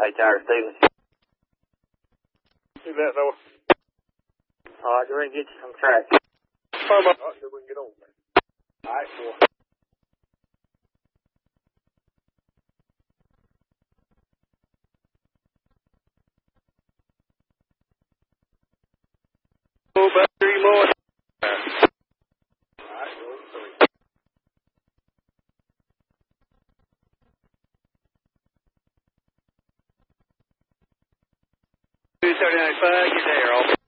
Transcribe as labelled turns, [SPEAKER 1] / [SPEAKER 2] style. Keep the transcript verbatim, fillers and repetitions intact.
[SPEAKER 1] Hey, Tyler Stevens.
[SPEAKER 2] Do that, Noah.
[SPEAKER 1] All right, we're going to get you some track.
[SPEAKER 2] Fire up. All right, we can get on, man. All right, boy. Oh, about three more. All right, roll three. two thirty-nine five, get there, off.